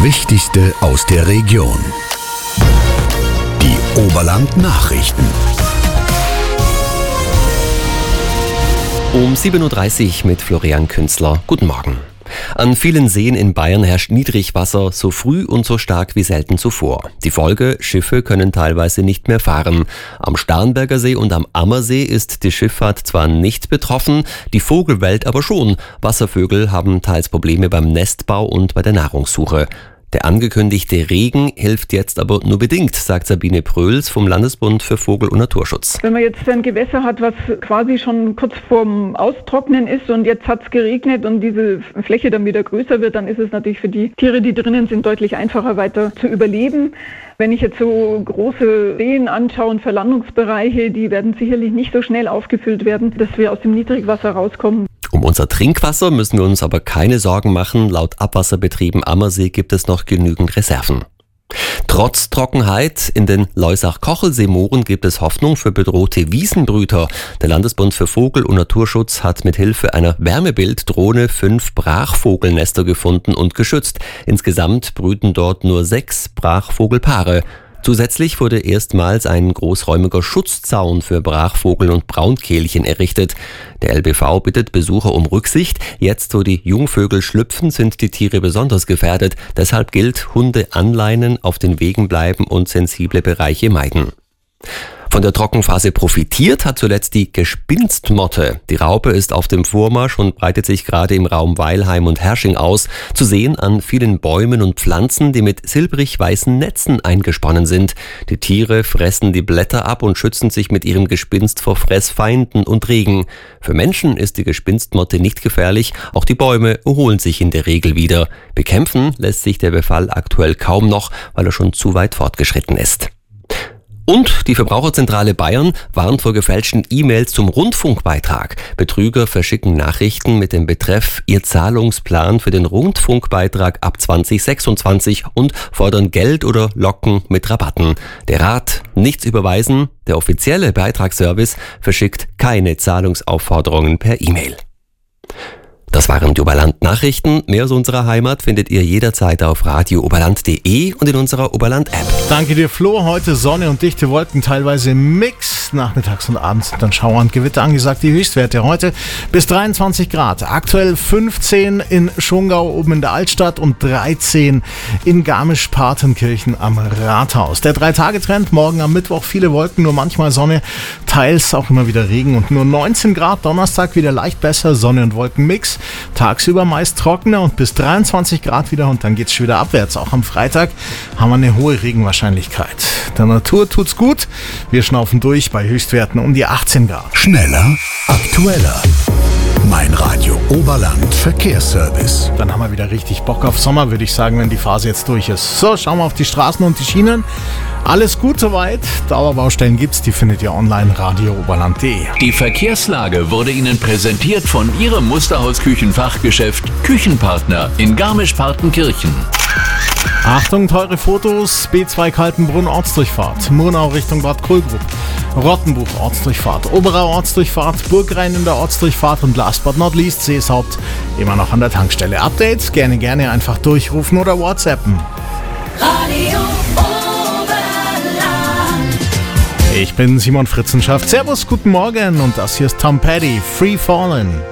Wichtigste aus der Region. Die Oberland-Nachrichten. Um 7.30 Uhr mit Florian Künzler. Guten Morgen. An vielen Seen in Bayern herrscht Niedrigwasser, so früh und so stark wie selten zuvor. Die Folge: Schiffe können teilweise nicht mehr fahren. Am Starnberger See und am Ammersee ist die Schifffahrt zwar nicht betroffen, die Vogelwelt aber schon. Wasservögel haben teils Probleme beim Nestbau und bei der Nahrungssuche. Der angekündigte Regen hilft jetzt aber nur bedingt, sagt Sabine Pröls vom Landesbund für Vogel- und Naturschutz. Wenn man jetzt ein Gewässer hat, was quasi schon kurz vorm Austrocknen ist und jetzt hat es geregnet und diese Fläche dann wieder größer wird, dann ist es natürlich für die Tiere, die drinnen sind, deutlich einfacher weiter zu überleben. Wenn ich jetzt so große Seen anschaue und Verlandungsbereiche, die werden sicherlich nicht so schnell aufgefüllt werden, dass wir aus dem Niedrigwasser rauskommen. Um unser Trinkwasser müssen wir uns aber keine Sorgen machen. Laut Abwasserbetrieben Ammersee gibt es noch genügend Reserven. Trotz Trockenheit in den Loisach-Kochelsee-Mooren gibt es Hoffnung für bedrohte Wiesenbrüter. Der Landesbund für Vogel- und Naturschutz hat mit Hilfe einer Wärmebilddrohne 5 Brachvogelnester gefunden und geschützt. Insgesamt brüten dort nur 6 Brachvogelpaare. Zusätzlich wurde erstmals ein großräumiger Schutzzaun für Brachvogel und Braunkehlchen errichtet. Der LBV bittet Besucher um Rücksicht. Jetzt, wo die Jungvögel schlüpfen, sind die Tiere besonders gefährdet. Deshalb gilt: Hunde anleinen, auf den Wegen bleiben und sensible Bereiche meiden. Von der Trockenphase profitiert hat zuletzt die Gespinstmotte. Die Raupe ist auf dem Vormarsch und breitet sich gerade im Raum Weilheim und Hersching aus. Zu sehen an vielen Bäumen und Pflanzen, die mit silbrig-weißen Netzen eingesponnen sind. Die Tiere fressen die Blätter ab und schützen sich mit ihrem Gespinst vor Fressfeinden und Regen. Für Menschen ist die Gespinstmotte nicht gefährlich. Auch die Bäume erholen sich in der Regel wieder. Bekämpfen lässt sich der Befall aktuell kaum noch, weil er schon zu weit fortgeschritten ist. Und die Verbraucherzentrale Bayern warnt vor gefälschten E-Mails zum Rundfunkbeitrag. Betrüger verschicken Nachrichten mit dem Betreff Ihr Zahlungsplan für den Rundfunkbeitrag ab 2026 und fordern Geld oder locken mit Rabatten. Der Rat: nichts überweisen. Der offizielle Beitragsservice verschickt keine Zahlungsaufforderungen per E-Mail. Das waren die Oberland-Nachrichten. Mehr aus unserer Heimat findet ihr jederzeit auf radiooberland.de und in unserer Oberland-App. Danke dir, Flo. Heute Sonne und dichte Wolken, teilweise im Mix. Nachmittags und abends sind dann Schauer und Gewitter angesagt. Die Höchstwerte heute bis 23 Grad. Aktuell 15 in Schongau oben in der Altstadt und 13 in Garmisch-Partenkirchen am Rathaus. Der 3-Tage-Trend: morgen am Mittwoch viele Wolken, nur manchmal Sonne, teils auch immer wieder Regen und nur 19 Grad. Donnerstag wieder leicht besser, Sonne und Wolkenmix. Tagsüber meist trockener und bis 23 Grad wieder und dann geht's schon wieder abwärts. Auch am Freitag haben wir eine hohe Regenwahrscheinlichkeit. Der Natur tut's gut. Wir schnaufen durch bei Höchstwerten um die 18 Grad. Schneller, aktueller. Mein Radio Oberland Verkehrsservice. Dann haben wir wieder richtig Bock auf Sommer, würde ich sagen, wenn die Phase jetzt durch ist. So, schauen wir auf die Straßen und die Schienen. Alles gut soweit. Dauerbaustellen gibt's, die findet ihr online, radiooberland.de. Die Verkehrslage wurde Ihnen präsentiert von Ihrem Musterhaus-Küchenfachgeschäft Küchenpartner in Garmisch-Partenkirchen. Achtung, teure Fotos: B2 Kaltenbrunn Ortsdurchfahrt, Murnau Richtung Bad Kohlgrub, Rottenbuch Ortsdurchfahrt, Oberau Ortsdurchfahrt, Burgrhein in der Ortsdurchfahrt und last but not least Seeshaupt immer noch an der Tankstelle. Updates gerne einfach durchrufen oder WhatsAppen. Radio Oberland. Ich bin Simon Fritzenschaft. Servus, guten Morgen und das hier ist Tom Petty, Free Fallin'.